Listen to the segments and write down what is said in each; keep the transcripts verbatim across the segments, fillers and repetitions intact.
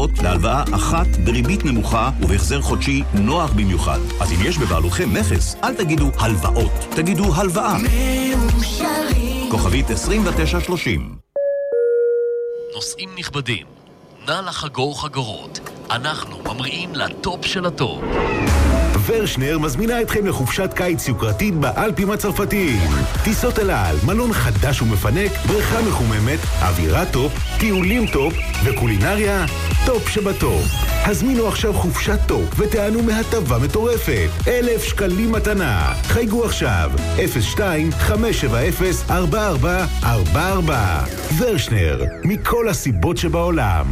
הטבות להלוואה אחת בריבית נמוכה ובהחזר חודשי נוח במיוחד. אז אם יש בבעלותכם נכס, אל תגידו הלוואות, תגידו הלוואה. מאושרים. כוכבית עשרים ותשע שלושים. נוסעים נכבדים, נא לחגור חגורות. אנחנו ממריאים לטופ של הטופ. ורשנר מזמינה אתכם לחופשת קיץ יוקרתית באלפים הצרפתיים. טיסות אל על, מלון חדש ומפנק, בריכה מחוממת, אווירה טופ, טיולים טופ וקולינריה טופ שבטופ. הזמינו עכשיו חופשת טופ ותענו מהטבה מטורפת. אלף שקלים מתנה. חייגו עכשיו אפס שתיים חמש שבע אפס ארבע ארבע ארבע ארבע. ורשנר, מכל הסיבות שבעולם.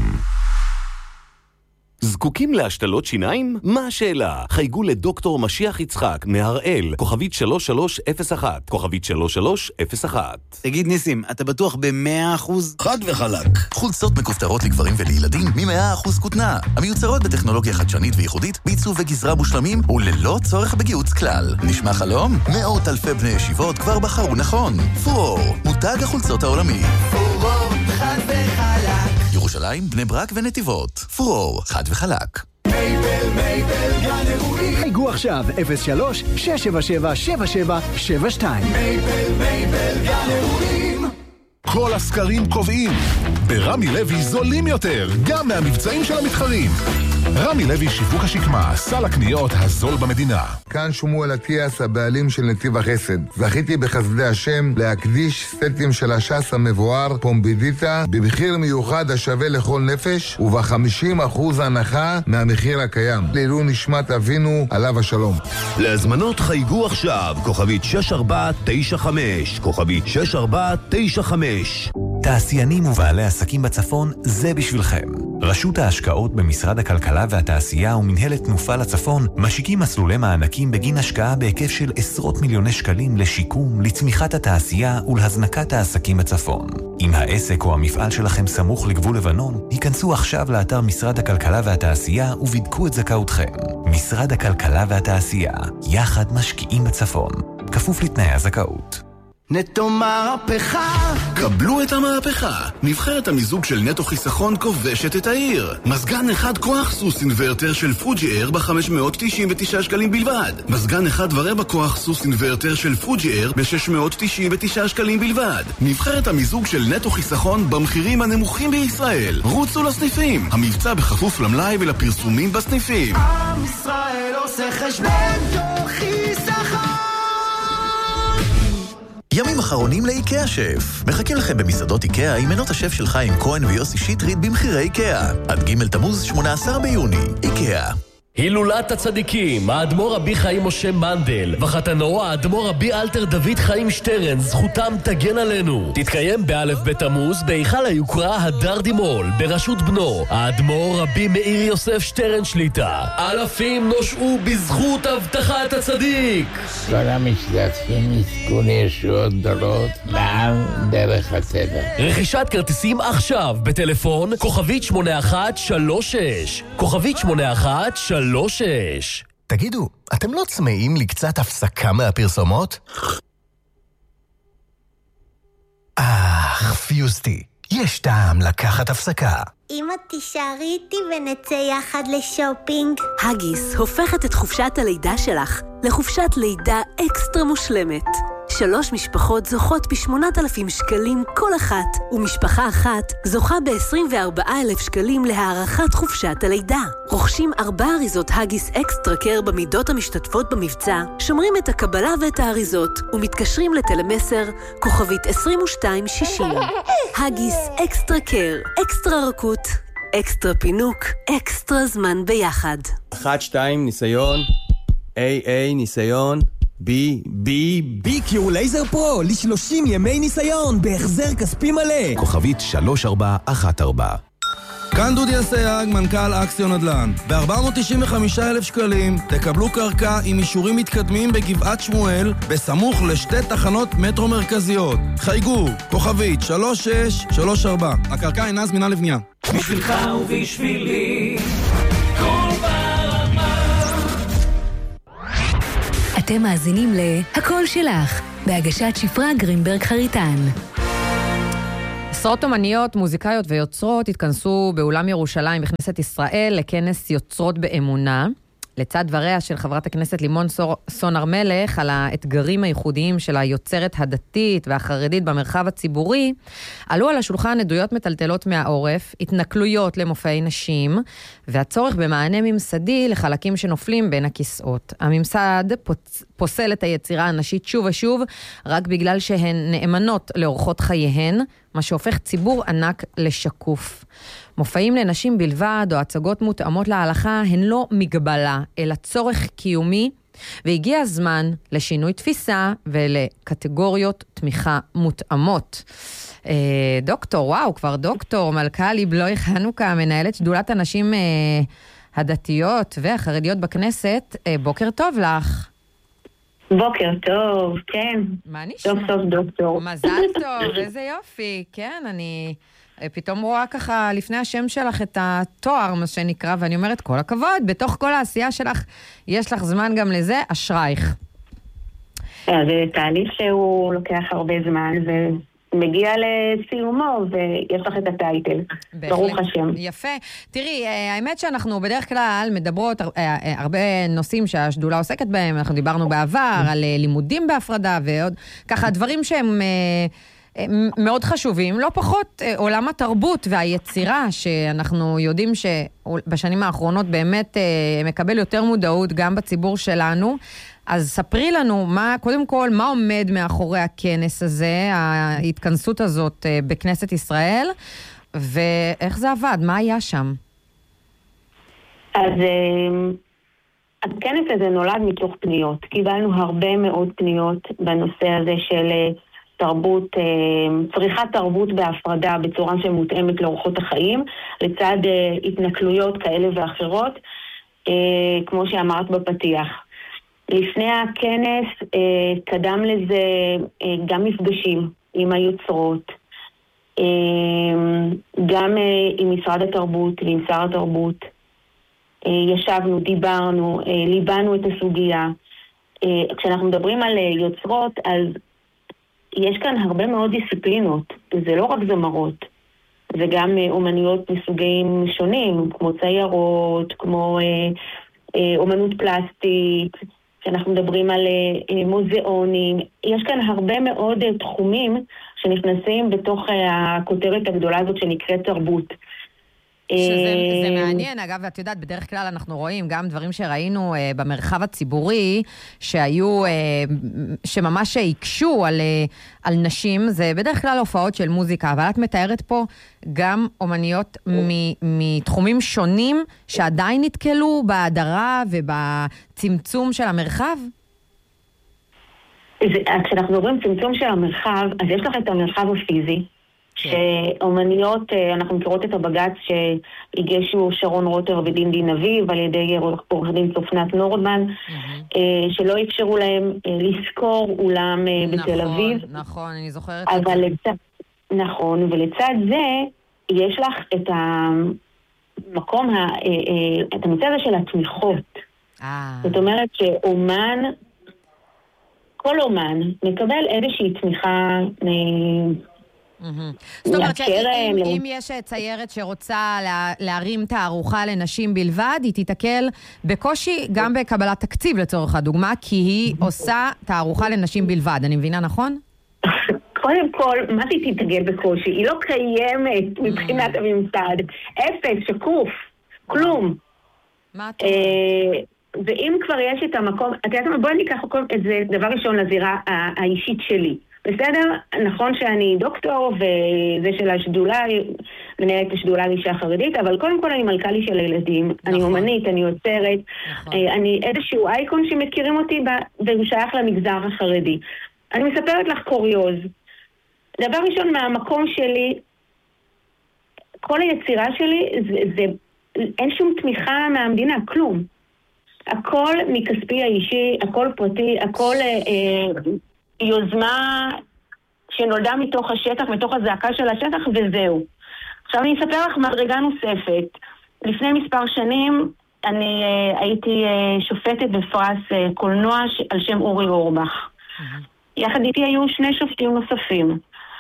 זקוקים להשתלות שיניים? מה השאלה? חייגו לדוקטור משיח יצחק מהראל, כוכבית שלוש שלוש אפס אחת, כוכבית שלוש שלוש אפס אחת. תגיד ניסים, אתה בטוח ב-מאה אחוז? חד וחלק. חולצות מכופתרות לגברים ולילדים מ-מאה אחוז כותנה. המיוצרות בטכנולוגיה חדשנית וייחודית, בעיצוב וגזרה מושלמים וללא צורך בגיוץ כלל. נשמע חלום? מאות אלפי בני ישיבות כבר בחרו נכון. פורור, מותג החולצות העולמי. פורור, חד וחלק. ירושלים, בני ברק ונתיבות. פורור, חד וחלק. מייבל, מייבל, גן אירועים. חייגו עכשיו אפס שלוש שש שבע שבע שבע שבע שבע שתיים. מייבל, מייבל, גן אירועים. כל הסקרים קובעים, ברמי לוי זולים יותר, גם מהמבצעים של המתחרים. רמי לוי שיווק השקמה, סל הקניות הזול במדינה. כאן שמואל אטיאס, הבעלים של נתיב החסד. זכיתי בחסדי השם להקדיש סטים של השס המבואר פומבידיטה במחיר מיוחד השווה לכל נפש וב-חמישים אחוז הנחה מהמחיר הקיים. לעילוי נשמת אבינו עליו השלום. להזמנות חייגו עכשיו, כוכבית שש ארבע תשע חמש, כוכבית שש ארבע תשע חמש. תעשיינים ובעלי עסקים בצפון, זה בשבילכם. רשות ההשקעות במשרד הכלכלה והתעשייה ומנהלת תנופה לצפון משיקים מסלולי מענקים בגין השקעה בהיקף של עשרות מיליוני שקלים לשיקום, לצמיחת התעשייה ולהזנקת העסקים בצפון. אם העסק או המפעל שלכם סמוך לגבול לבנון, היכנסו עכשיו לאתר משרד הכלכלה והתעשייה ובדקו את זכאותכם. משרד הכלכלה והתעשייה, יחד משקיעים בצפון. כפוף לתנאי הזכאות. נטו מהפכה. קבלו את המהפכה. נבחרת המיזוג של נטו חיסכון כובשת את העיר. מזגן אחד כוח סוס אינוורטר של פוג'י אייר ב-חמש מאות תשעים ותשעה שקלים בלבד. מזגן אחד ורבע כוח סוס אינוורטר של פוג'י אייר ב-שש מאות תשעים ותשעה שקלים בלבד. נבחרת המיזוג של נטו חיסכון במחירים הנמוכים בישראל. רוצו לסניפים. המבצע בכפוף למלאי ולפרסומים בסניפים. עם ישראל עושה חשבון. נטו חיסכון. ימים אחרונים לאיקאה שף. מחכים לכם במסעדות איקאה עם מנות השף של חיים כהן ויוסי שטרית במחירי איקאה. עד ג' תמוז שמונה עשר ביוני. איקאה. הילולת הצדיקים, האדמו"ר רבי חיים משה מנדל וחתנו האדמו"ר רבי אלתר דוד חיים שטרן, זכותם תגן עלינו. תתקיים באלף בתמוז בהיכל היוקרה הדר דימול בראשות בנו האדמו"ר רבי מאיר יוסף שטרן שליטה. אלפים נושעו בזכות הבטחת הצדיק. כל המשתתפים יזכו לישועות גדולות מעל דרך הטבע. רכישת כרטיסים עכשיו בטלפון כוכבית שמונה אחת שלוש שש, כוכבית שמונה אחת שלוש שש. תגידו, אתם לא צמאים לקצת הפסקה מהפרסומות? אך, פיוסטי, יש טעם לקחת הפסקה. אמא, תישארי איתי ונצא יחד לשופינג. הגיס הופכת את חופשת הלידה שלך לחופשת לידה אקסטרה מושלמת. שלוש משפחות זוכות ב-שמונת אלפים שקלים כל אחת, ומשפחה אחת זוכה ב-עשרים וארבעה אלף שקלים להארכת חופשת הלידה. רוכשים ארבע אריזות הגיס אקסטרה קר במידות המשתתפות במבצע, שומרים את הקבלה ואת האריזות, ומתקשרים לטלמסר כוכבית עשרים ושתיים שישים. הגיס אקסטרה קר, אקסטרה רכות, אקסטרה פינוק, אקסטרה זמן ביחד. אחת, שתיים, ניסיון. איי, איי, ניסיון. בי, בי, בי קיו לייזר פרו, ל-שלושים ימי ניסיון, בהחזר כספי מלא. כוכבית שלוש ארבע אחת ארבע. כאן דודי אסייג, מנכ"ל אקסיון נדל"ן. ב-ארבע מאות תשעים וחמישה אלף שקלים תקבלו קרקע עם אישורים מתקדמים בגבעת שמואל, בסמוך לשתי תחנות מטרו מרכזיות. חייגו, כוכבית שלוש שש שלוש ארבע. הקרקע אינה זמינה לבנייה. בשבילך ובשבילי כל אתם מאזינים ל-הקול שלך, בהגשת שפרה גרינברג חריטן. עשרות אומניות, מוזיקאיות ויוצרות התכנסו באולם ירושלים בכנסת ישראל לכנס יוצרות באמונה. לצד דבריה של חברת הכנסת לימון סון הר מלך על האתגרים הייחודיים של היוצרת הדתית והחרדית במרחב הציבורי, עלו על השולחן עדויות מטלטלות מהעורף, התנכלויות למופעי נשים, והצורך במענה ממסדי לחלקים שנופלים בין הכיסאות. הממסד פוצ... פוסל את היצירה הנשית שוב ושוב, רק בגלל שהן נאמנות לאורחות חייהן, מה שהופך ציבור ענק לשקוף. מופעים לנשים בלבד או הצגות מותאמות להלכה הן לא מגבלה, אלא צורך קיומי, והגיע הזמן לשינוי תפיסה ולקטגוריות תמיכה מותאמות. אה, דוקטור, וואו, כבר דוקטור, מלכה בלוי חנוכה, מנהלת שדולת הנשים אה, הדתיות והחרדיות בכנסת, אה, בוקר טוב לך. בוקר טוב, כן. מה נשמע? טוב טוב דוקטור. מזל טוב, איזה יופי, כן, אני פתאום רואה ככה לפני השם שלך את התואר, מה שנקרא, ואני אומרת, כל הכבוד, בתוך כל העשייה שלך, יש לך זמן גם לזה, אשרייך. זה תהליך שהוא לוקח הרבה זמן, ומגיע לסיומו, ויש לך את הטייטל. ברוך השם. יפה. תראי, האמת שאנחנו בדרך כלל מדברות הרבה נושאים שהשדולה עוסקת בהם, אנחנו דיברנו בעבר על לימודים בהפרדה, ועוד ככה דברים שהם מאוד חשובים, לא פחות עולם התרבות והיצירה, שאנחנו יודעים שבשנים האחרונות באמת מקבל יותר מודעות גם בציבור שלנו. אז ספרי לנו, מה, קודם כל, מה עומד מאחורי הכנס הזה, ההתכנסות הזאת בכנסת ישראל, ואיך זה עבד, מה היה שם? אז הכנס הזה נולד מתוך פניות. קיבלנו הרבה מאוד פניות בנושא הזה של תרבות, צריכת תרבות בהפרדה בצורה שמותאמת לאורחות החיים, לצד התנכלויות כאלה ואחרות, כמו שאמרת בפתיח. לפני הכנס קדם לזה גם מפגשים עם היוצרות, גם עם משרד התרבות ועם שר התרבות. ישבנו, דיברנו, ליבנו את הסוגיה. כשאנחנו מדברים על יוצרות, אז יש כאן הרבה מאוד דיסציפלינות. זה לא רק זמרות, זה גם אומנויות מסוגים שונים, כמו ציירות, כמו אומנות פלסטית, כשאנחנו מדברים על מוזיאונים. יש כאן הרבה מאוד תחומים שנכנסים בתוך הכותרת הגדולה הזאת שנקראת תרבות. שזה, זה מעניין, אגב, ואת יודעת, בדרך כלל אנחנו רואים גם דברים שראינו אה, במרחב הציבורי, שהיו, אה, שממש הקשו על, אה, על נשים, זה בדרך כלל הופעות של מוזיקה, אבל את מתארת פה גם אומניות מ- מתחומים שונים, שעדיין נתקלו בהדרה ובצמצום של המרחב? זה, כשאנחנו מדברים צמצום של המרחב, אז יש לך את המרחב הפיזי, שאומניות, אנחנו מכירות את הבג"ץ שהגישו שרון רוטר ודין דין אביב על ידי עורך דין צופנת נורדמן, שלא אפשרו להם לזכור אולם בתל אביב. נכון, נכון, אני זוכרת את זה. נכון, ולצד זה יש לך את המקום, את המצב הזה של התמיכות. זאת אומרת שאומן, כל אומן מקבל איזושהי תמיכה זאת אומרת שאם יש ציירת שרוצה להרים תערוכה לנשים בלבד, היא תתקל בקושי גם בקבלת תקציב לצורך הדוגמה, כי היא עושה תערוכה לנשים בלבד. אני מבינה, נכון? קודם כל, מה היא תתגל בקושי? היא לא קיימת מבחינת הממסד. אפס, שקוף, כלום. מה את אומרת? ואם כבר יש את המקום, את יודעת, בואי ניקח את זה דבר ראשון לזירה האישית שלי. בסדר? נכון שאני דוקטור וזה של השדולה, מנהלת השדולה לאישה חרדית, אבל קודם כל אני מלכ"לית של הילדים. נכון. אני אומנית, אני יוצרת, נכון. אני איזשהו אייקון שמכירים אותי והוא שייך למגזר החרדי. אני מספרת לך קוריוז. דבר ראשון, מהמקום שלי, כל היצירה שלי, זה, זה, אין שום תמיכה מהמדינה, כלום. הכל מכספי האישי, הכל פרטי, הכל אה, יוזמה שנולדה מתוך השטח, מתוך הזעקה של השטח, וזהו. עכשיו אני אספר לך מדרגה נוספת. לפני מספר שנים אני אה, הייתי אה, שופטת בפרס אה, קולנוע ש... על שם אורי אורבך. Mm-hmm. יחד איתי היו שני שופטים נוספים.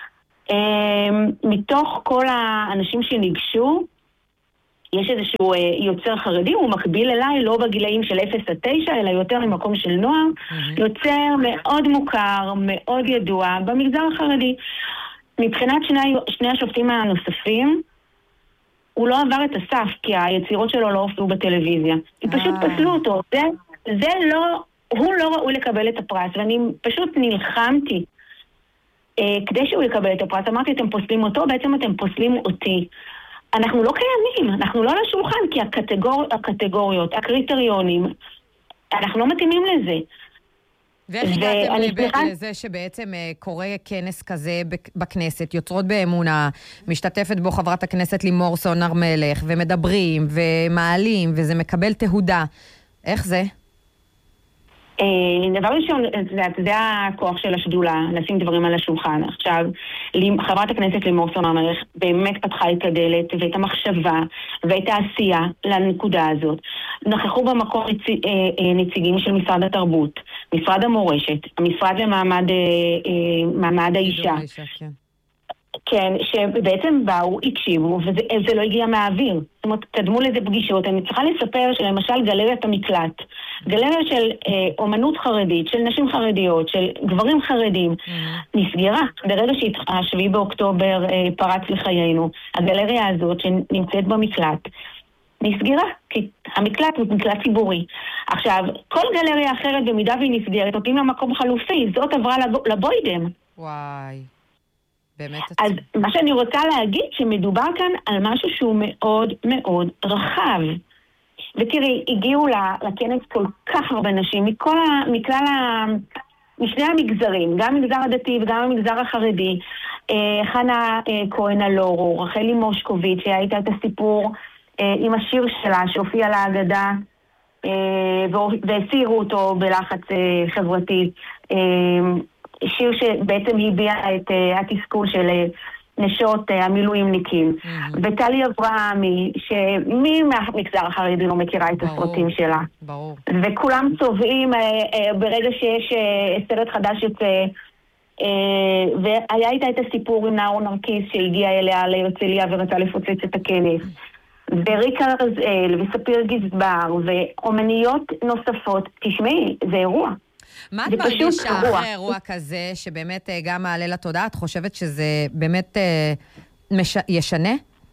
מתוך כל האנשים שניגשו, יש איזשהו יוצר חרדי, הוא מקביל אליי, לא בגילאים של אפס עד תשע, אלא יותר ממקום של נוער, יוצר מאוד מוכר, מאוד ידוע, במגזר החרדי. מבחינת שני, שני השופטים הנוספים, הוא לא עבר את הסף, כי היצירות שלו לא הופיעו בטלוויזיה. הם פשוט פסלו אותו. זה, זה לא, הוא לא ראוי לקבל את הפרס, ואני פשוט נלחמתי אה, כדי שהוא יקבל את הפרס. אמרתי, אתם פוסלים אותו, בעצם אתם פוסלים אותי. אנחנו לא קיימים, אנחנו לא על השולחן, כי הקטגור, הקטגוריות, הקריטריונים, אנחנו לא מתאימים לזה. ואיך הגעתם לזה שבעצם קורה כנס כזה בכנסת, יוצרות באמונה, משתתפת בו חברת הכנסת לימור סון הר מלך, ומדברים ומעלים, וזה מקבל תהודה. איך זה? דבר ראשון, זה הכוח של השדולה, לשים דברים על השולחן. עכשיו, חברת הכנסת לימור סון הר מלך באמת פתחה את הדלת ואת המחשבה ואת העשייה לנקודה הזאת. נכחו במקום נציגים של משרד התרבות, משרד המורשת, המשרד למעמד מעמד האישה. כן, שבעצם באו, הקשיבו, וזה לא הגיע מהאוויר. זאת אומרת, קדמו לזה פגישות. אני צריכה לספר שלמשל גלריית המקלט, גלריה של אה, אומנות חרדית, של נשים חרדיות, של גברים חרדים, נסגרה. ברגע שהשביעי באוקטובר אה, פרץ לחיינו, הגלריה הזאת שנמצאת במקלט, נסגרה, כי המקלט הוא מקלט ציבורי. עכשיו, כל גלריה אחרת במידה והיא נסגרת, נותנים לה מקום חלופי, זאת עברה לבוידם. וואי. אז מה שאני רוצה להגיד שמדובר כאן על משהו שהוא מאוד מאוד רחב. ותראי, הגיעו לכנס כל כך הרבה נשים, מכל ה, מכלל ה, משני המגזרים, גם המגזר הדתי וגם המגזר החרדי, אה, חנה אה, כהן אלורו, רחלי מושקוביץ', שהייתה את הסיפור אה, עם השיר שלה שהופיע להגדה, אה, והסירו אותו בלחץ אה, חברתי, אה, שיר שבעצם הביע את uh, התסכול של uh, נשות uh, המילואימניקים. Mm-hmm. וטלי אברהמי, שמי מהמגזר החרדי לא מכירה את ברור, הסרטים שלה. ברור. וכולם צובעים uh, uh, ברגע שיש uh, סרט חדש יוצא. Uh, והיה איתה את הסיפור עם נאור נרקיס שהגיע אליה להרצליה ורצה לפוצץ את הכנס. וריקה רזאל וספיר גזבר ואומניות נוספות. תשמעי, זה אירוע. מה את מרגישה אחרי אירוע כזה, שבאמת גם מעלה לתודעה? את חושבת שזה באמת מש... ישנה?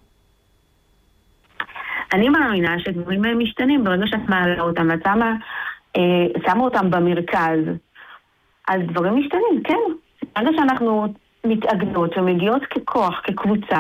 אני מאמינה שדברים משתנים ברגע שאת מעלה אותם, ואת שמה, אה, שמה אותם במרכז. אז דברים משתנים, כן. ברגע שאנחנו מתאגדות ומגיעות ככוח, כקבוצה,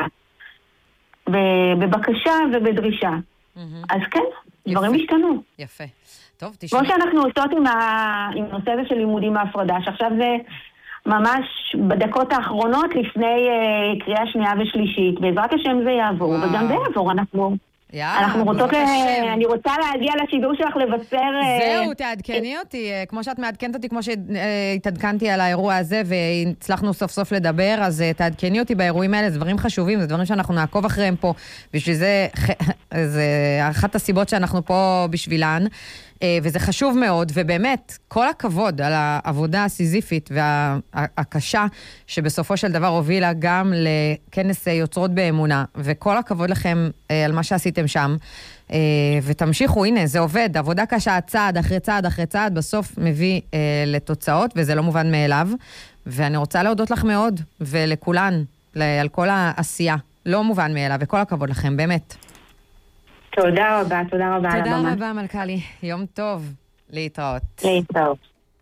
בבקשה ובדרישה. Mm-hmm. אז כן, יפה. דברים משתנו. יפה. טוב, תשמע. כמו שאנחנו עושות עם, ה... עם הנושא הזה של לימודים מהפרדה, שעכשיו זה ממש בדקות האחרונות לפני uh, קריאה שנייה ושלישית. בעזרת השם זה יעבור, וואו. וגם זה יעבור. אנחנו, יאללה, אנחנו רוצות, ל... אני רוצה להגיע לשידור שלך לבשר... זהו, תעדכני אותי. כמו שאת מעדכנת אותי, כמו שהתעדכנתי על האירוע הזה, והצלחנו סוף סוף לדבר, אז תעדכני אותי באירועים האלה. זה דברים חשובים, זה דברים שאנחנו נעקוב אחריהם פה. בשביל זה, זה אחת הסיבות שאנחנו פה בשבילן. וזה חשוב מאוד, ובאמת, כל הכבוד על העבודה הסיזיפית והקשה, שבסופו של דבר הובילה גם לכנס יוצרות באמונה, וכל הכבוד לכם על מה שעשיתם שם, ותמשיכו, הנה, זה עובד, עבודה קשה, צעד אחרי צעד אחרי צעד, בסוף מביא לתוצאות, וזה לא מובן מאליו, ואני רוצה להודות לך מאוד, ולכולן, על כל העשייה, לא מובן מאליו, וכל הכבוד לכם, באמת. תודה רבה, תודה רבה על הבמה. תודה רבה, מלכלי. יום טוב. להתראות. להתראות.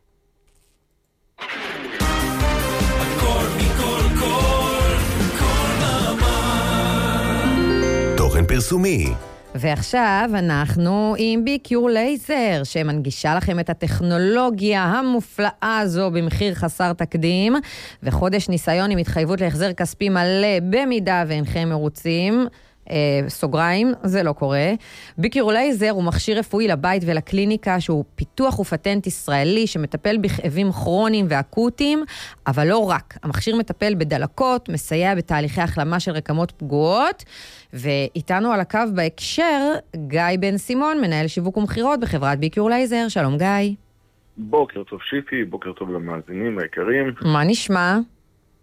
תוכן פרסומי. ועכשיו אנחנו עם ביקיור לייזר, שמנגישה לכם את הטכנולוגיה המופלאה הזו במחיר חסר תקדים, וחודש ניסיון עם התחייבות להחזר כספי מלא במידה ואינכם מרוצים. Uh, סוגריים, זה לא קורה. ביקיור לייזר הוא מכשיר רפואי לבית ולקליניקה, שהוא פיתוח ופטנט ישראלי שמטפל בכאבים כרוניים ואקוטיים, אבל לא רק. המכשיר מטפל בדלקות, מסייע בתהליכי החלמה של רקמות פגועות, ואיתנו על הקו בהקשר גיא בן סימון, מנהל שיווק ומחירות בחברת ביקיור לייזר. שלום גיא. בוקר טוב שיפי, בוקר טוב למאזינים היקרים. מה נשמע?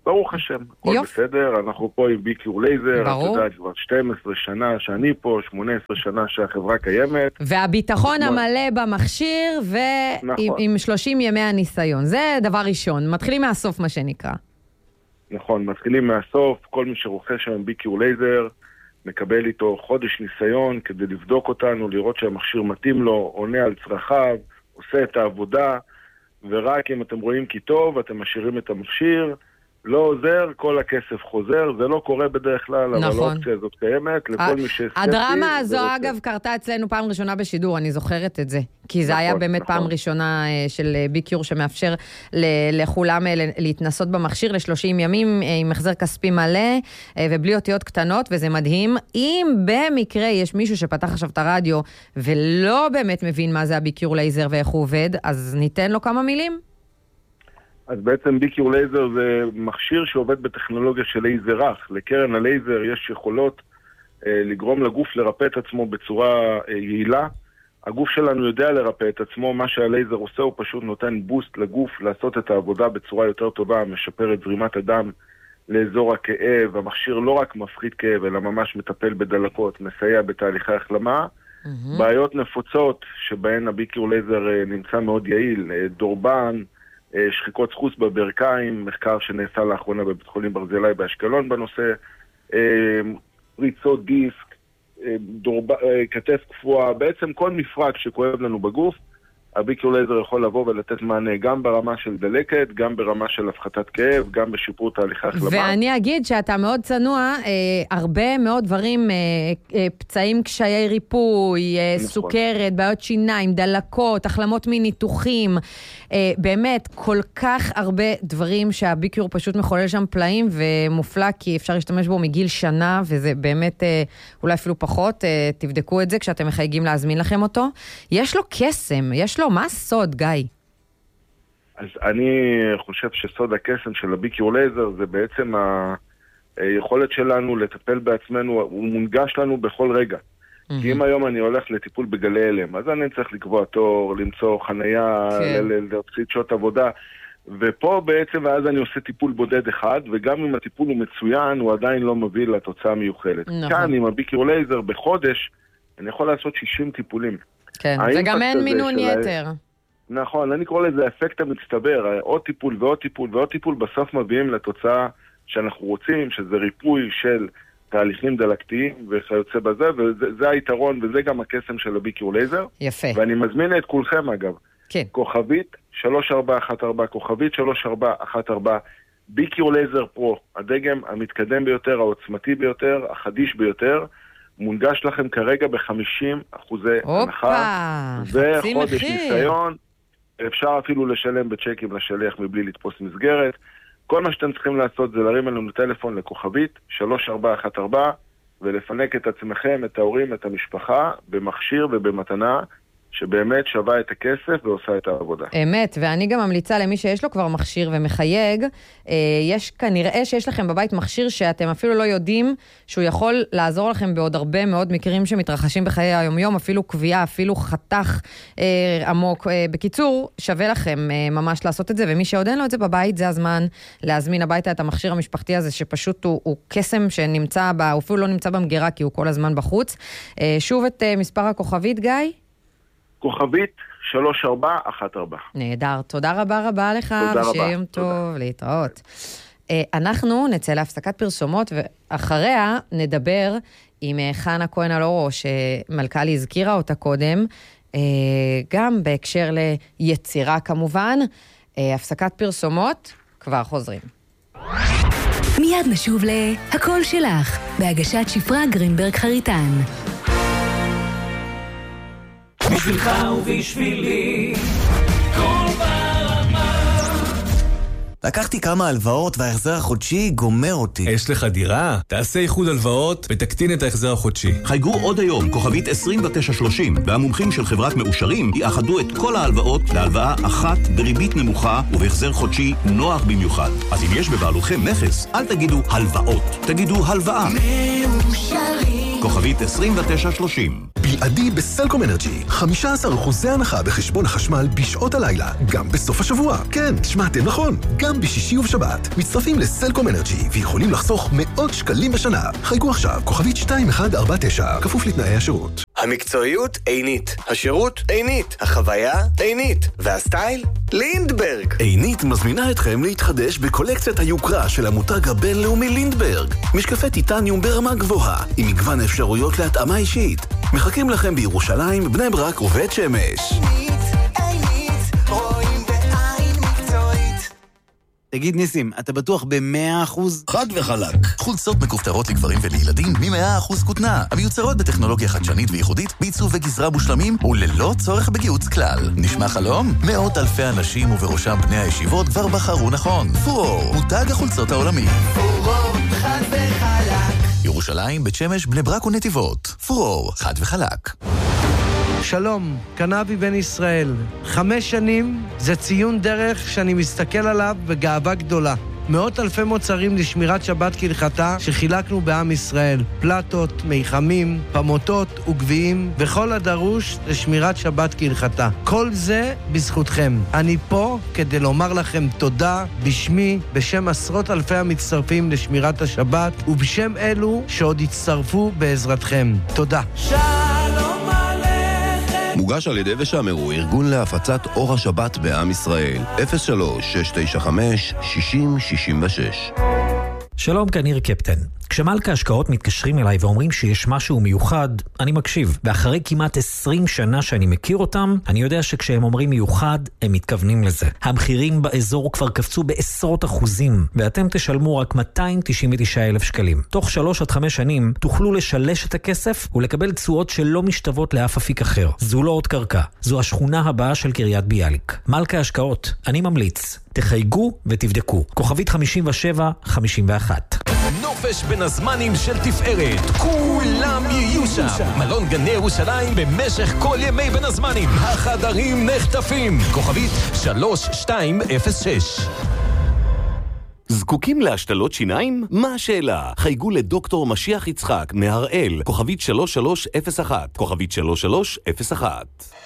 ברוך השם, הכל בסדר, אנחנו פה עם ביקיור לייזר, ברור. אתה יודע, כבר שתים עשרה שנה שאני פה, שמונה עשרה שנה שהחברה קיימת. והביטחון המלא במכשיר, ועם נכון. שלושים ימי הניסיון. זה דבר ראשון, מתחילים מהסוף מה שנקרא. נכון, מתחילים מהסוף, כל מי שרוכש שם ביקיור לייזר, מקבל איתו חודש ניסיון כדי לבדוק אותנו, לראות שהמכשיר מתאים לו, עונה על צרכיו, עושה את העבודה, ורק אם אתם רואים כי טוב, אתם משאירים את המכשיר, לא עוזר, כל הכסף חוזר, זה לא קורה בדרך כלל, נכון. אבל האופציה הזאת קיימת, לכל מי שסקפטי. הדרמה הזו, אגב, קרתה אצלנו פעם ראשונה בשידור, אני זוכרת את זה, כי זה נכון, היה באמת נכון. פעם ראשונה של ביקיור שמאפשר לכולם להתנסות במכשיר ל-שלושים ימים, עם החזר כספי מלא, ובלי אותיות קטנות, וזה מדהים. אם במקרה יש מישהו שפתח עכשיו את הרדיו, ולא באמת מבין מה זה הביקיור לייזר ואיך הוא עובד, אז ניתן לו כמה מילים? אז בעצם ביקיור לייזר זה מכשיר שעובד בטכנולוגיה של לייזר רך. לקרן הלייזר יש יכולות אה, לגרום לגוף לרפא את עצמו בצורה אה, יעילה. הגוף שלנו יודע לרפא את עצמו, מה שהלייזר עושה הוא פשוט נותן בוסט לגוף לעשות את העבודה בצורה יותר טובה, משפר את זרימת הדם לאזור הכאב. המכשיר לא רק מפחית כאב, אלא ממש מטפל בדלקות, מסייע בתהליכי החלמה. Mm-hmm. בעיות נפוצות שבהן הביקיור לייזר אה, נמצא מאוד יעיל, אה, דורבן, שחיקות סחוס בברכיים, מחקר שנעשה לאחרונה בבית חולים ברזילי באשקלון בנושא, ריצות דיסק, דורב... כתף קפואה, בעצם כל מפרק שכואב לנו בגוף, הביקיור לייזר יכול לבוא ולתת מענה גם ברמה של דלקת, גם ברמה של הפחתת כאב, גם בשיפור תהליכי החלמה. ואני אגיד שאתה מאוד צנוע, אה, הרבה מאוד דברים, אה, אה, פצעים קשיי ריפוי, אה, נכון. סוכרת, בעיות שיניים, דלקות, החלמות מניתוחים, אה, באמת כל כך הרבה דברים שהביקיור פשוט מחולל שם פלאים, ומופלא כי אפשר להשתמש בו מגיל שנה, וזה באמת אה, אולי אפילו פחות, אה, תבדקו את זה כשאתם מחייגים להזמין לכם אותו. יש לו קסם, יש לו, מה הסוד, גיא? אז אני חושב שסוד הקסם של הביקיור לייזר זה בעצם היכולת שלנו לטפל בעצמנו, הוא מונגש לנו בכל רגע. Mm-hmm. כי אם היום אני הולך לטיפול בגלי הלם, אז אני צריך לקבוע תור, למצוא חנייה, כן. להפסיד שעות עבודה, ופה בעצם, ואז אני עושה טיפול בודד אחד, וגם אם הטיפול הוא מצוין, הוא עדיין לא מביא לתוצאה מיוחדת. נכון. כאן עם הביקיור לייזר בחודש, אני יכול לעשות שישים טיפולים. כן, וגם אין מינון יתר. נכון, אני קורא לזה אפקט המצטבר, עוד טיפול ועוד טיפול ועוד טיפול, בסוף מביאים לתוצאה שאנחנו רוצים, שזה ריפוי של תהליכים דלקתיים וכיוצא בזה, וזה היתרון וזה גם הקסם של הביקיור לייזר. יפה. ואני מזמין את כולכם אגב. כן. כוכבית שלוש ארבע אחת ארבע, כוכבית שלוש ארבע אחת ארבע, ביקיור לייזר פרו, הדגם המתקדם ביותר, העוצמתי ביותר, החדיש ביותר, מונגש לכם כרגע ב-חמישים אחוזי הנחה, וחודש ניסיון, אפשר אפילו לשלם בצ'קים לשליח מבלי לתפוס מסגרת. כל מה שאתם צריכים לעשות זה להרים אלינו טלפון לכוכבית שלוש ארבע אחת ארבע, ולפנק את עצמכם, את ההורים, את המשפחה, במכשיר ובמתנה, שבאמת שווה את הכסף ועושה את העבודה. אמת, ואני גם ממליצה למי שיש לו כבר מכשיר ומחייג, יש כנראה שיש לכם בבית מכשיר שאתם אפילו לא יודעים שהוא יכול לעזור לכם בעוד הרבה מאוד מקרים שמתרחשים בחיי היום-יום, אפילו קביעה, אפילו חתך אה, עמוק. אה, בקיצור, שווה לכם אה, ממש לעשות את זה, ומי שעוד אין לו את זה בבית, זה הזמן להזמין הביתה את המכשיר המשפחתי הזה, שפשוט הוא, הוא קסם שנמצא, בה, הוא אפילו לא נמצא במגירה, כי הוא כל הזמן בחוץ. אה, שוב את אה, מספר הכוכבית, גיא? כוכבית שלוש ארבע אחת ארבע. נהדר, תודה רבה רבה לך, ושיום טוב, להתראות. אנחנו נצא להפסקת פרסומות, ואחריה נדבר עם חנה כהן אלורו, שמלכלי הזכירה אותה קודם, גם בהקשר ליצירה כמובן. הפסקת פרסומות, כבר חוזרים. מיד נשוב להכל שלך, בהגשת שפרה גרינברג חריטן. בשבילך ובשבילי כל ברמה. לקחתי כמה הלוואות וההחזר החודשי גומר אותי. יש לך דירה? תעשה איחוד הלוואות ותקטין את ההחזר החודשי. חייגו עוד היום, כוכבית עשרים ותשע שלושים, והמומחים של חברת מאושרים יאחדו את כל ההלוואות להלוואה אחת בריבית נמוכה ובהחזר חודשי נוח במיוחד. אז אם יש בבעלותכם נכס, אל תגידו הלוואות, תגידו הלוואה. מאושרים כוכבית עשרים ותשע שלושים. בלעדי בסלקום אנרג'י, חמישה עשר אחוז הנחה בחשבון החשמל בשעות הלילה, גם בסוף השבוע. כן, שמעתם נכון, גם בשישי ובשבת. מצטרפים לסלקום אנרג'י ויכולים לחסוך מאות שקלים בשנה. חייגו עכשיו, כוכבית שתיים אחת ארבע תשע, כפוף לתנאי השירות. המקצועיות עינית, השירות עינית, החוויה עינית, והסטייל לינדברג. עינית מזמינה אתכם להתחדש בקולקציית היוקרה של המותג הבינלאומי לינדברג. משקפי טיטניום ברמה גבוהה, עם מגוון אפשרויות להתאמה אישית. מחכים לכם בירושלים, בני ברק ובית שמש. תגיד ניסים, אתה בטוח ב-מאה אחוז? חד וחלק. חולצות מכופתרות לגברים ולילדים מ-מאה אחוז כותנה. המיוצרות בטכנולוגיה חדשנית וייחודית, בעיצוב וגזרה מושלמים וללא צורך בגיוץ כלל. נשמע חלום? מאות אלפי אנשים ובראשם בני הישיבות כבר בחרו נכון. פורור, מותג החולצות העולמי. פורור, חד וחלק. ירושלים, בית שמש, בני ברק ונתיבות. פורור, חד וחלק. שלום, קנאבי בן ישראל. חמש שנים זה ציון דרך שאני מסתכל עליו בגאווה גדולה. מאות אלפי מוצרים לשמירת שבת כהלכתה שחילקנו בעם ישראל. פלטות, מיחמים, פמוטות וגביעים וכל הדרוש לשמירת שבת כהלכתה. כל זה בזכותכם. אני פה כדי לומר לכם תודה בשמי, בשם עשרות אלפי המצטרפים לשמירת השבת ובשם אלו שעוד יצטרפו בעזרתכם. תודה. שלום עליכם. מוגש על ידי ושמרו, ארגון להפצת אור השבת בעם ישראל. אפס שלוש שש תשע חמש שישים שישים ושש. שלום, כאן ניר קפטן. כשמלכה השקעות מתקשרים אליי ואומרים שיש משהו מיוחד, אני מקשיב. ואחרי כמעט עשרים שנה שאני מכיר אותם, אני יודע שכשהם אומרים מיוחד, הם מתכוונים לזה. המחירים באזור כבר קפצו בעשרות אחוזים, ואתם תשלמו רק מאתיים תשעים ותשעה אלף שקלים. תוך שלוש עד חמש שנים תוכלו לשלש את הכסף ולקבל תשואות שלא משתוות לאף אפיק אחר. זו לא עוד קרקע, זו השכונה הבאה של קריית ביאליק. מלכה השקעות, אני ממליץ. תחייגו ותבדקו. כוכבית חמישים ושבע חמישים ואחת. נופש בין הזמנים של תפארת, כולם יהיו שם. מלון גני ירושלים במשך כל ימי בין הזמנים. החדרים נחטפים. כוכבית שלוש שתיים אפס שש. זקוקים להשתלות שיניים? מה השאלה? חייגו לדוקטור משיח יצחק מהראל, כוכבית שלוש שלוש אפס אחת, כוכבית שלוש שלוש אפס אחת.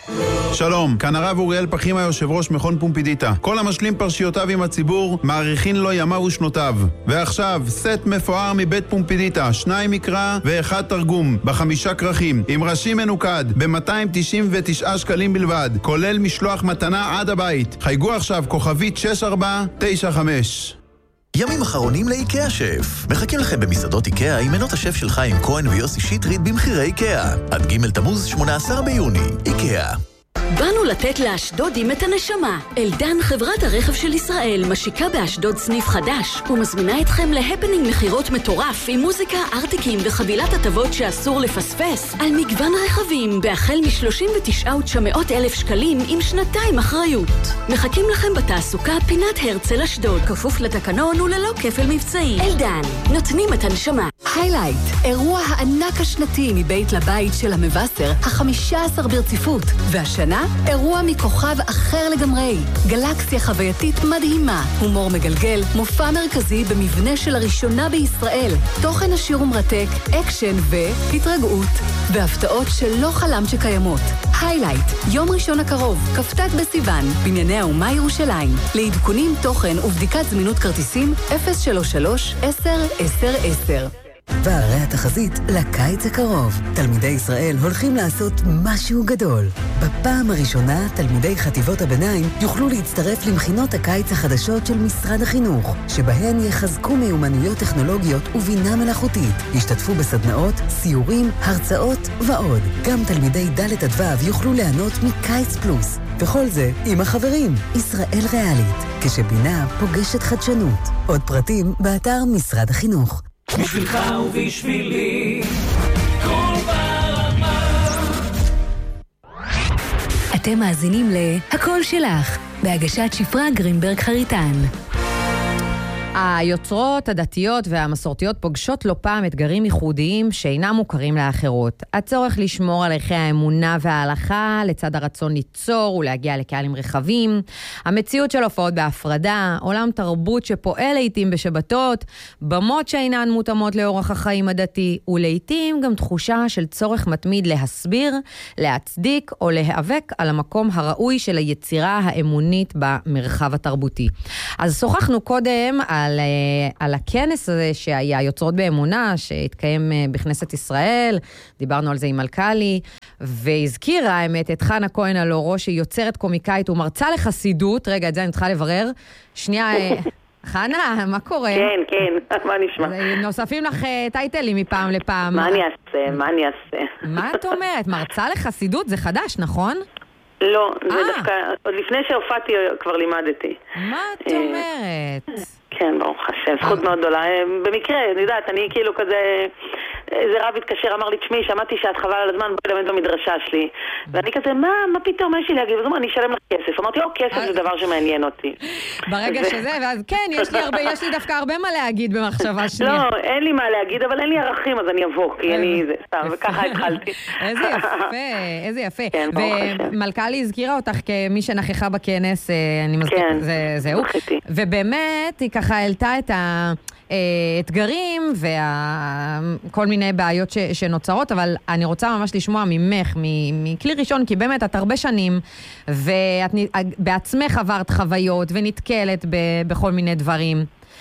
שלום, כאן הרב אוריאל פחימה, יושב ראש מכון פומפידיטה. כל המשלים פרשיותיו עם הציבור, מעריכין לו ימיו ושנותיו. ועכשיו, סט מפואר מבית פומפידיטה, שניים מקרא ואחד תרגום, בחמישה כרכים, עם ראשי מנוקד, ב-מאתיים תשעים ותשעה שקלים בלבד, כולל משלוח מתנה עד הבית. חייגו עכשיו, כוכבית שש ארבע תשע חמש. ימים אחרונים לאיקאה שף. מחכים לכם במסעדות איקאה עם מנות השף של חיים כהן ויוסי שיטרית במחירי איקאה. עד ג' תמוז שמונה עשר ביוני. איקאה. באנו לתת לאשדודים את הנשמה. אלדן, חברת הרכב של ישראל, משיקה באשדוד סניף חדש ומזמינה אתכם להפנינג מחירות מטורף עם מוזיקה, ארטיקים וחבילת הטבות שאסור לפספס על מגוון רכבים בהחל מ-שלושים ותשעה אלף ותשע מאות שקלים עם שנתיים אחריות. מחכים לכם בתעסוקה פינת הרצל אשדוד, כפוף לתקנון וללא כפל מבצעי. אלדן, נותנים את הנשמה. היילייט, אירוע הענק השנתי מבית לבית של המבשר, החמישה עשר ברציפות, והשנה אירוע מכוכב אחר לגמרי. גלקסיה חווייתית מדהימה, הומור מגלגל, מופע מרכזי במבנה של הראשונה בישראל, תוכן עשיר ומרתק, אקשן והתרגעות, והפתעות שלא חלם שקיימות. היילייט, יום ראשון הקרוב, כ"ט בסיוון, בנייני האומה ירושלים. לעדכונים תוכן ובדיקת זמינות כרטיסים אפס שלוש שלוש עשר עשר עשר. והרי התחזית לקיץ הקרוב. תלמידי ישראל הולכים לעשות משהו גדול. בפעם הראשונה, תלמידי חטיבות הביניים יוכלו להצטרף למכינות הקיץ החדשות של משרד החינוך, שבהן יחזקו מיומנויות טכנולוגיות ובינה מלאכותית. ישתתפו בסדנאות, סיורים, הרצאות ועוד. גם תלמידי ד' עד ו' יוכלו ליהנות מקיץ פלוס. וכל זה עם החברים. ישראל ריאלית, כשבינה פוגשת חדשנות. עוד פרטים באתר משרד החינוך. בשבילך ובשבילי כל ברמה. אתם מאזינים ל-הקול שלך, בהגשת שפרה גרינברג חריטן. היוצרות, הדתיות והמסורתיות פוגשות לא פעם אתגרים ייחודיים שאינם מוכרים לאחרות. הצורך לשמור על ערכי האמונה וההלכה לצד הרצון ליצור ולהגיע לקהלים רחבים, המציאות של הופעות בהפרדה, עולם תרבות שפועל לעתים בשבתות, במות שאינן מותאמות לאורח החיים הדתי, ולעתים גם תחושה של צורך מתמיד להסביר, להצדיק או להיאבק על המקום הראוי של היצירה האמונית במרחב התרבותי. אז שוחחנו קודם על על, על הכנס הזה שהיה יוצרות באמונה, שהתקיים בכנסת ישראל, דיברנו על זה עם מלכלי, והזכירה האמת את חנה כהן אלורו, שהיא יוצרת קומיקאית ומרצה לחסידות. רגע, את זה אני צריכה לברר. שנייה, חנה, מה קורה? כן, כן, מה נשמע? נוספים לך טייטלים מפעם לפעם. מה אני אעשה, מה אני אעשה? מה את אומרת? מרצה לחסידות זה חדש, נכון? לא, זה דווקא, עוד לפני שהופעתי כבר לימדתי. מה את אומרת? כן, ברוך השם, זכות מאוד גדולה. במקרה, אני יודעת, אני כאילו כזה, איזה רב התקשר, אמר לי, תשמעי, שמעתי שאת חבל על הזמן, בואי למד במדרשה שלי. ואני כזה, מה, מה פתאום, מה יש לי להגיד? אז אני אשלם לך כסף. אמרתי, או, כסף זה דבר שמעניין אותי. ברגע שזה, ואז כן, יש לי הרבה, יש לי דווקא הרבה מה להגיד במחשבה שנייה. לא, אין לי מה להגיד, אבל אין לי ערכים, אז אני אבוא, כי אני, זה, סתם, וככה התחלתי. איזה יפה, איזה יפה. ומלכלי הזכירה אותך כמי שנכחה בכנס, אני מזכירה, זהו. ובאמת, היא ככה העלתה את האתגרים וכל מיני בעיות ש, שנוצרות, אבל אני רוצה ממש לשמוע ממך, מכלי ראשון, כי באמת את הרבה שנים, ואת בעצמך עברת חוויות ונתקלת ב, בכל מיני דברים.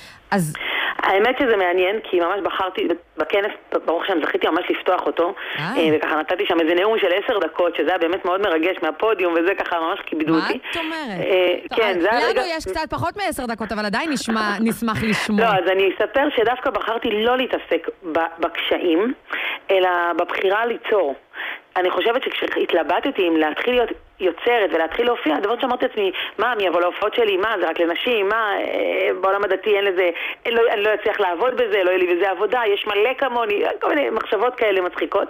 אז האמת שזה מעניין, כי ממש בחרתי בכנס, ברוך שם זכיתי ממש לפתוח אותו, וככה נתתי שם איזה נאום של עשר דקות, שזה היה באמת מאוד מרגש מהפודיום, וזה ככה ממש כיבדו אותי. מה את אומרת? כן, זה היה רגע... לנו יש קצת פחות מעשר דקות, אבל עדיין נשמח לשמוע. לא, אז אני אספר שדווקא בחרתי לא להתעסק בקשיים, אלא בבחירה ליצור. אני חושבת שכשהתלבטתי אם להתחיל להיות יוצרת ולהתחיל להופיע, הדבר שאמרתי לעצמי, מה, מי יבוא להופעות שלי, מה, זה רק לנשים, מה, בעולם הדתי אין לזה, לא, אני לא אצליח לעבוד בזה, לא יהיה לי בזה עבודה, יש מלא כמוני, כל מיני מחשבות כאלה מצחיקות,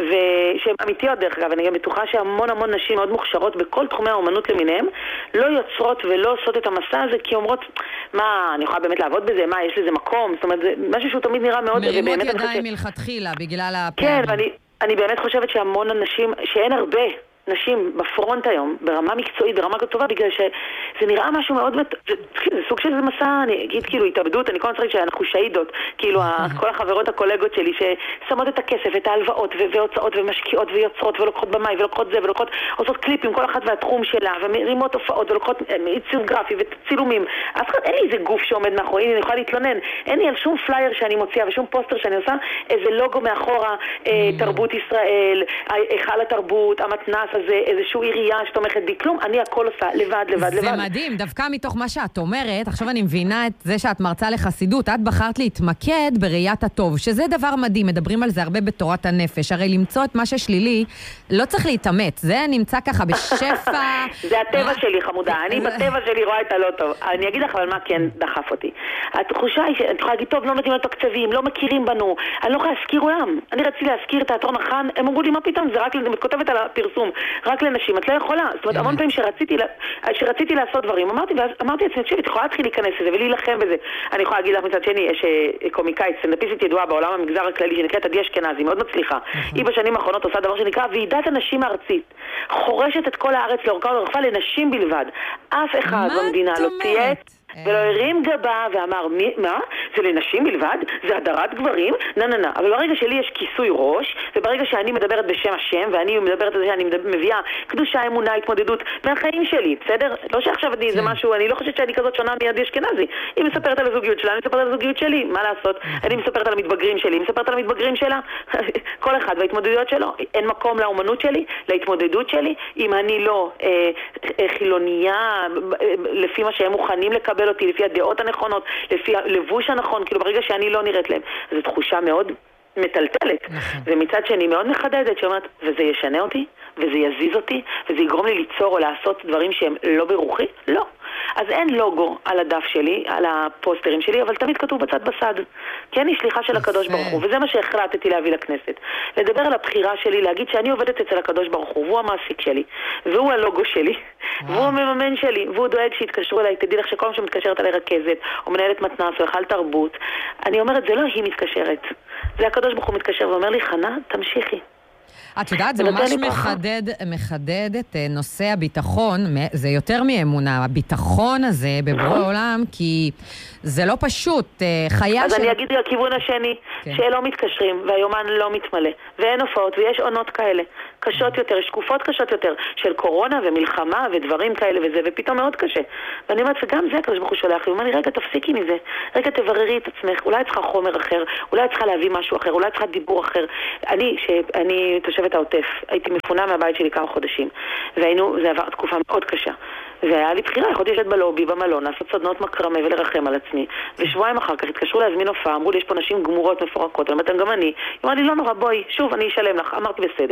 ושהן אמיתיות דרך אגב, אני גם בטוחה שהמון המון נשים מאוד מוכשרות בכל תחומי האומנות למיניהם, לא יוצרות ולא עושות את המסע הזה, כי אומרות, מה, אני יכולה באמת לעבוד בזה, מה, יש לזה מקום, זאת אומרת, זה משהו שהוא תמיד נראה מאוד, מרימות ידיים מלכתחילה, בגלל הפעמים. כן, ואני, אני באמת חושבת שהמון אנשים, שאין הרבה נשים בפרונט היום, ברמה מקצועית, ברמה טובה, בגלל שזה נראה משהו מאוד, זה, זה סוג של זה מסע, אני אגיד כאילו התאבדות, אני כל הזמן שאנחנו שהידות, כאילו כל החברות הקולגות שלי ששמות את הכסף, את ההלוואות והוצאות ומשקיעות ויוצרות ולוקחות במאי ולוקחות זה ולוקחות, עושות קליפים, כל אחת והתחום שלה, ומרימות הופעות ולוקחות עיצוב גרפי וצילומים. אף אחד, אין לי איזה גוף שעומד מאחורי, אני יכולה להתלונן, אין לי על שום פלייר שאני מוציאה ושום פוסטר שאני עושה, איזה לוגו מאחורה, תרבות ישראל, היכל התרבות, המתנ"ס הזה, איזשהו עירייה שתומכת בי, כלום, אני הכל עושה לבד, לבד, לבד. זה מדהים, דווקא מתוך מה שאת אומרת, עכשיו אני מבינה את זה שאת מרצה לחסידות, את בחרת להתמקד בראיית הטוב, שזה דבר מדהים, מדברים על זה הרבה בתורת הנפש, הרי למצוא את מה ששלילי, לא צריך להתאמץ, זה נמצא ככה בשפע. זה הטבע שלי, חמודה, אני בטבע שלי רואה את הלא טוב. אני אגיד לך אבל מה כן דחף אותי. התחושה היא שאני יכולה להגיד, טוב, לא נותנים לתקצבים, לא מכירים בנו, אני לא יכולה להזכיר עולם. אני רציתי להזכיר תיאטרון החאן, הם אמרו לי מה פתאום, זה רק כותבת על הפרסום, רק לנשים, את לא יכולה. זאת אומרת, המון פעמים שרציתי, שרציתי לעשות דברים, אמרתי, ואז אמרתי לעצמי, תקשיבי, את יכולה להתחיל להיכנס לזה ולהילחם בזה. אני יכולה להגיד לך מצד שני, יש קומיקאית, סטנדאפיסטית ידועה בעולם המגזר הכללי, שנקראת עדי אשכנזי, מאוד מצליחה. היא בשנים האחרונות עושה דבר שנקרא ועידת הנשים הארצית. חורשת את כל הארץ לאורכה ולרחבה לנשים בלבד. אף אחד במדינה לא צייץ ולא הרים גבה ואמר, מה? זה לנשים בלבד? זה הדרת גברים? נה נה נה. אבל ברגע שלי יש כיסוי ראש, וברגע שאני מדברת בשם השם, ואני מדברת על זה שאני מביאה קדושה, אמונה, התמודדות מהחיים שלי, בסדר? לא שעכשיו אני זה משהו, אני לא חושבת שאני כזאת שונה מעדי אשכנזי. היא מספרת על הזוגיות שלה, אני מספרת על הזוגיות שלי, מה לעשות? אני מספרת על המתבגרים שלי, היא מספרת על המתבגרים שלה. כל אחד וההתמודדויות שלו. אין מקום לאומנות שלי, להתמודדות שלי. אם אני לא אה, חילוניה, לפי מה שהם מוכנים לקבל אותי, לפי הדעות הנכונות, לפי הלבוש הנכון, כאילו ברגע שאני לא נראית להם. זו תחושה מאוד מטלטלת. ומצד שני מאוד מחדדת, שאומרת, וזה ישנה אותי, וזה יזיז אותי, וזה יגרום לי ליצור או לעשות דברים שהם לא ברוחי? לא. אז אין לוגו על הדף שלי, על הפוסטרים שלי, אבל תמיד כתוב בצד בסד. כי אני שליחה של הקדוש ברוך הוא, וזה מה שהחלטתי להביא לכנסת. לדבר על הבחירה שלי, להגיד שאני עובדת אצל הקדוש ברוך הוא, והוא המעסיק שלי, והוא הלוגו שלי, והוא המממן שלי, והוא דואג שיתקשרו אליי, תדעי לך שכל מה שמתקשרת עלי רכזת, או מנהלת מתנ"ס, או היכל תרבות, אני אומרת, זה לא היא מתקשרת. זה הקדוש ברוך הוא מתקשר ואומר לי, חנה, תמשיכי. את יודעת, זה ממש מחדד, מחדד את נושא הביטחון, זה יותר מאמונה, הביטחון הזה בבורא עולם, כי זה לא פשוט, חיה אז של... אני אגיד לכיוון השני, שלא מתקשרים, והיומן לא מתמלא, ואין הופעות, ויש עונות כאלה, קשות יותר, שקופות קשות יותר, של קורונה ומלחמה ודברים כאלה וזה, ופתאום מאוד קשה. ואני אומרת, וגם זה הקדוש ברוך הוא שולח לי, הוא אומר לי, רגע, תפסיקי מזה, רגע, תבררי את עצמך, אולי צריכה חומר אחר, אולי צריכה להביא משהו אחר, אולי צריכה דיבור אחר. אני, שאני תושבת העוטף, הייתי מפונה מהבית שלי כמה חודשים, והיינו, זה עבר תקופה מאוד קשה. והיה לי בחירה, יכולתי לשבת בלובי, במלון, לעשות סדנות מקרמה ולרחם על עצמי. ושבועיים אחר כך התקשרו להזמין הופעה, אמרו לי, יש פה נשים גמורות, מפורקות, אמרתם גם אני. היא אמרה לי, לא נורא, בואי, שוב, אני אשלם לך. אמרתי, בסדר.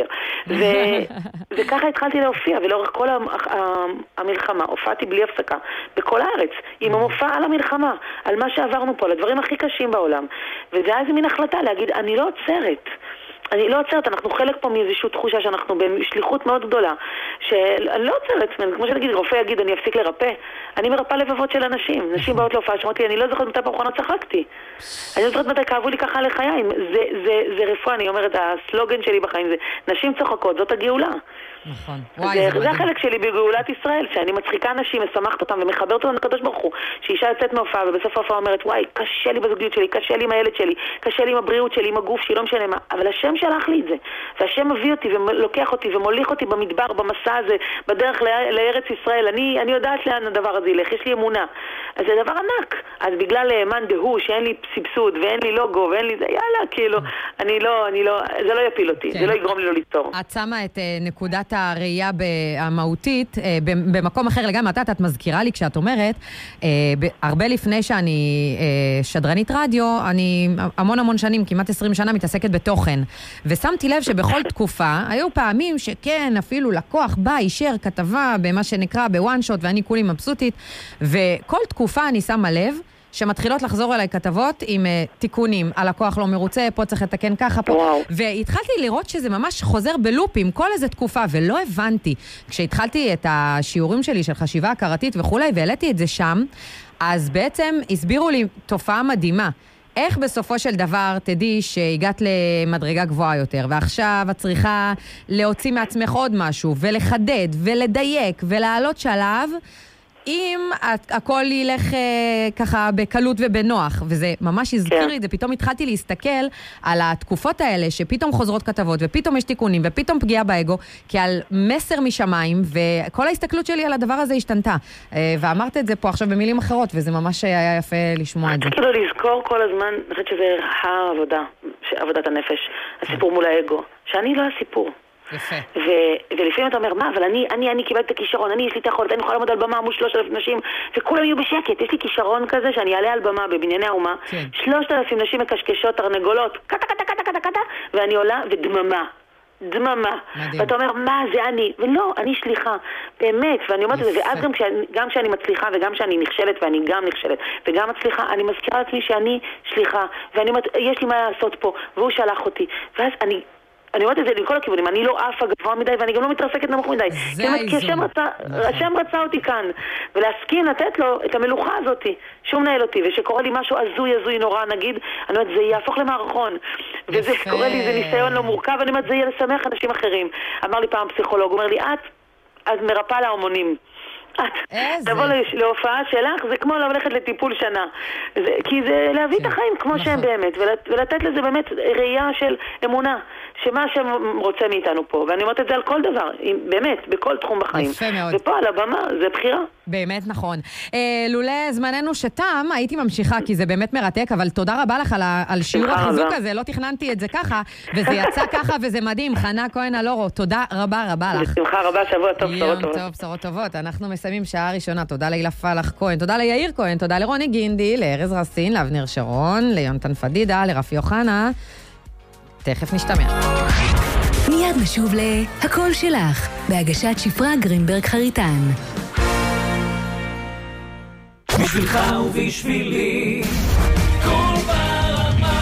וככה התחלתי להופיע, ולאורך כל המלחמה, הופעתי בלי הפסקה, בכל הארץ, עם המופע על המלחמה, על מה שעברנו פה, על הדברים הכי קשים בעולם. וזה היה איזה מין החלטה להגיד, אני לא עוצרת. אני לא עוצרת, אנחנו חלק פה מאיזושהי תחושה שאנחנו בשליחות מאוד גדולה, שאני לא עוצרת, כמו שנגיד, רופא יגיד, אני אפסיק לרפא, אני מרפא לבבות של אנשים, נשים באות להופעה, שמעתי, אני לא זוכרת מתי פעם צחקתי, אני לא זוכרת מתי כאבו לי ככה לחיים, זה, זה, זה רפואה, אני אומרת, הסלוגן שלי בחיים זה, נשים צוחקות, זאת הגאולה. נכון. זה, זה החלק שלי בגאולת ישראל, שאני מצחיקה אנשים, משמחת אותם ומחברת אותם לקדוש ברוך הוא, שאישה יוצאת מהופעה ובסוף ההופעה אומרת, וואי, קשה לי בזוגיות שלי, קשה לי עם הילד שלי, קשה לי עם הבריאות שלי, עם הגוף שלי, לא משנה מה, אבל השם שלח לי את זה, והשם מביא אותי ולוקח אותי ומוליך אותי במדבר, במסע הזה, בדרך לארץ ישראל, אני, אני יודעת לאן הדבר הזה ילך, יש לי אמונה, אז זה דבר ענק, אז בגלל מאן דהוא שאין לי סבסוד ואין לי לוגו ואין לי זה, יאללה, כאילו, אני לא, אני לא, זה לא יפיל אותי, זה לא יגרום לי לא ליצור. את שמה את נקודת הראייה המהותית במקום אחר לגמרי. את, את מזכירה לי כשאת אומרת, הרבה לפני שאני שדרנית רדיו, אני המון המון שנים, כמעט עשרים שנה, מתעסקת בתוכן. ושמתי לב שבכל תקופה, היו פעמים שכן, אפילו לקוח בא, אישר כתבה במה שנקרא בוואן שוט, ואני כולי מבסוטית, וכל תקופה אני שמה לב, שמתחילות לחזור אליי כתבות עם uh, תיקונים. הלקוח לא מרוצה, פה צריך לתקן ככה, פה. וואו. והתחלתי לראות שזה ממש חוזר בלופים כל איזה תקופה, ולא הבנתי. כשהתחלתי את השיעורים שלי של חשיבה הכרתית וכולי, והעליתי את זה שם, אז בעצם הסבירו לי תופעה מדהימה. איך בסופו של דבר תדעי שהגעת למדרגה גבוהה יותר, ועכשיו את צריכה להוציא מעצמך עוד משהו, ולחדד, ולדייק, ולעלות שלב, אם הכל ילך ככה בקלות ובנוח, וזה ממש הזכיר לי, זה פתאום התחלתי להסתכל על התקופות האלה, שפתאום חוזרות כתבות, ופתאום יש תיקונים, ופתאום פגיעה באגו, כי על מסר משמיים, וכל ההסתכלות שלי על הדבר הזה השתנתה. ואמרת את זה פה עכשיו במילים אחרות, וזה ממש היה יפה לשמוע את זה. כאילו לזכור כל הזמן, אני חושבת שזה העבודה, עבודת הנפש, הסיפור מול האגו, שאני לא הסיפור. יפה. ו- ולפעמים אתה אומר, מה, אבל אני, אני, אני קיבלתי את הכישרון, אני, יש לי את היכולת, אני יכולה לעמוד על במה מול שלושת אלפים נשים, וכולם יהיו בשקט. יש לי כישרון כזה שאני אעלה על במה בבנייני האומה, שלושת אלפים נשים מקשקשות, תרנגולות, קטה, קטה, קטה, קטה, קטה, ואני עולה ודממה. דממה. מדהים. ואתה אומר, מה, זה אני? ולא, אני שליחה. באמת, ואני אומרת את זה, ואז גם כשאני, גם כשאני מצליחה, וגם כשאני נכשלת, ואני גם נכשלת, וגם מצליחה, אני מזכירה לעצמי שאני שליחה, ואני אומרת, יש לי מה לעשות פה, והוא שלח אותי. ואז אני... אני אומרת את זה לכל הכיוונים, אני לא עפה גבוה מדי ואני גם לא מתרסקת נמוך מדי. זה האיזון. כי השם רצה, השם רצה אותי כאן, ולהסכים לתת לו את המלוכה הזאת, שהוא מנהל אותי, ושקורה לי משהו הזוי הזוי נורא, נגיד, אני אומרת, זה יהפוך למערכון, וזה קורה לי, זה ניסיון לא מורכב, אני אומרת, זה יהיה לשמח אנשים אחרים. אמר לי פעם פסיכולוג, הוא אומר לי, את, אז מרפאה להומונים. תבוא להופעה שלך, זה כמו ללכת לטיפול שנה, כי זה להביא את החיים כמו שהם באמת, ולתת לזה באמת ראייה של אמונה, שמה שהם רוצה מאיתנו פה, ואני אומרת את זה על כל דבר, באמת, בכל תחום בחיים. ופה על הבמה זה בחירה. באמת נכון. לולא זמננו שתם, הייתי ממשיכה, כי זה באמת מרתק, אבל תודה רבה לך על שיעור החיזוק הזה, לא תכננתי את זה ככה, וזה יצא ככה וזה מדהים. חנה כהן אלורו, תודה רבה רבה לך. בשמחה רבה, שבוע טוב, בשורות טובות. יום טוב, בשורות טובות. אנחנו מסיימים שעה ראשונה. תודה להילה פלח כהן, תודה ליאיר כהן, תודה לרוני גינדי, לארז רסין, לאבנר שרון, ליונתן פדידה, לרפי אוחנה. תכף נשתמע. מיד נשוב להכל שלך, בהגשת שפרה גרינברג חריטן. בשבילך ובשבילי כל ברמה.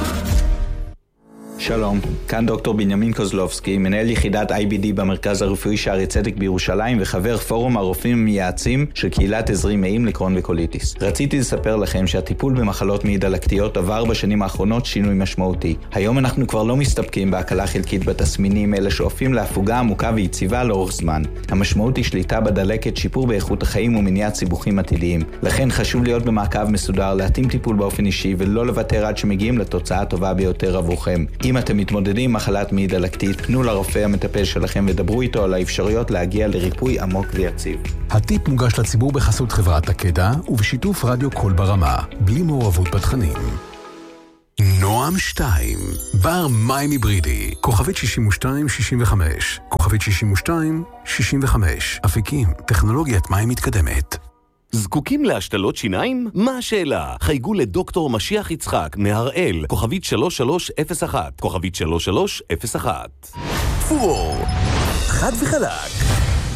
שלום, כאן דוקטור בנימין קוזלובסקי, מנהל יחידת איי בי די במרכז הרפואי שערי צדק בירושלים וחבר פורום הרופאים המייעצים של קהילת עזרים מעים לקרון וקוליטיס. רציתי לספר לכם שהטיפול במחלות מעי דלקתיות עבר בשנים האחרונות שינוי משמעותי. היום אנחנו כבר לא מסתפקים בהקלה חלקית בתסמינים, אלא שואפים להפוגה עמוקה ויציבה לאורך זמן. המשמעות היא שליטה בדלקת, שיפור באיכות החיים ומניעת סיבוכים עתידיים. לכן חשוב להיות במעקב מסודר, להתאים טיפול באופן אישי ולא לוותר עד שמגיעים לתוצאה הטובה ביותר עבורכם. אם אתם מתמודדים עם מחלת מעי דלקתית, פנו לרופא המטפל שלכם ודברו איתו על האפשרויות להגיע לריפוי עמוק ויציב. הטיפ מוגש לציבור בחסות חברת תקדה ובשיתוף רדיו קול ברמה, בלי מעורבות בתכנים. נועם שתיים, בר מים היברידי, כוכבית שישים ושתיים שישים וחמש, כוכבית שישים ושתיים שישים וחמש, אפיקים, טכנולוגיית מים מתקדמת. זקוקים להשתלות שיניים? מה השאלה? חייגו לדוקטור משיח יצחק מהראל, כוכבית שלוש שלוש אפס אחת, כוכבית שלוש שלוש אפס אחת. פור, חד וחלק.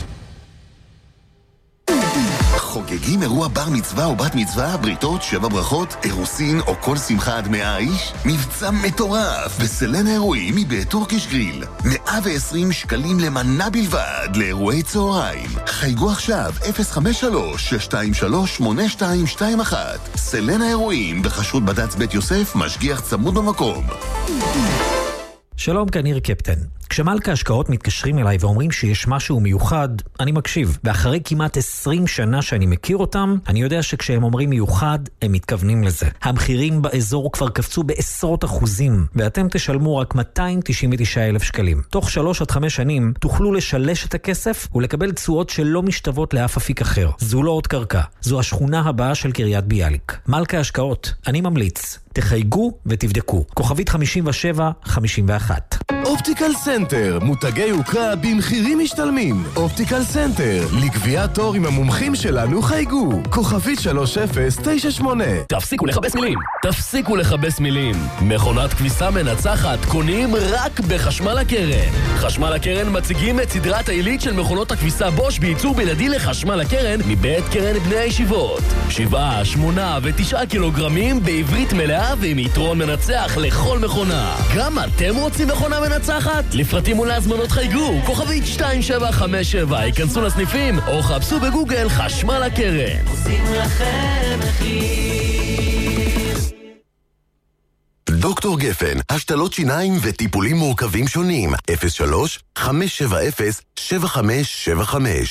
חוגגים אירוע בר מצווה או בת מצווה, בריתות, שבע ברכות, אירוסין או כל שמחה עד מאה איש? מבצע מטורף בסלן האירועים מבית טורקיש גריל. מאה ועשרים שקלים למנה בלבד לאירועי צהריים. חייגו עכשיו אפס חמש שלוש שש שתיים שלוש שמונה שתיים שתיים אחת. סלן האירועים בחשרות בד"ץ בית יוסף, משגיח צמוד במקום. שלום, כאן ניר קפטן. כשמלכה השקעות מתקשרים אליי ואומרים שיש משהו מיוחד, אני מקשיב. ואחרי כמעט עשרים שנה שאני מכיר אותם, אני יודע שכשהם אומרים מיוחד, הם מתכוונים לזה. המחירים באזור כבר קפצו בעשרות אחוזים, ואתם תשלמו רק מאתיים תשעים ותשעה אלף שקלים. תוך שלוש עד חמש שנים תוכלו לשלש את הכסף ולקבל תשואות שלא משתוות לאף אפיק אחר. זו לא עוד קרקע, זו השכונה הבאה של קריית ביאליק. מלכה השקעות, אני ממליץ. תחייגו ותבדקו. כוכבית חמישים ושבע חמישים ואחת. אופטיקל סנטר, מותגי יוקרה במחירים משתלמים. אופטיקל סנטר, לקביעת תור עם המומחים שלנו חייגו. כוכבית שלוש אפס תשע שמונה. תפסיקו לחבס מילים. תפסיקו לחבס מילים. מכונת כביסה מנצחת קונים רק בחשמל הקרן. חשמל הקרן מציגים את סדרת העילית של מכונות הכביסה בוש בייצור בלעדי לחשמל הקרן מבית קרן בני הישיבות. שבעה, שמונה ותשעה קילוגרמים בעברית מלאה ועם יתרון מנצח לכל מכונה. גם אתם רוצים מכונה מנצחת? לפרטים ולהזמנות חייגו, כוכבית שתיים שבע חמש שבע, היכנסו לסניפים או חפשו בגוגל חשמל הקרן. עושים לכם מחיר. דוקטור גפן, השתלות שיניים וטיפולים מורכבים שונים. אפס שלוש חמש שבע אפס שבע חמש שבע חמש.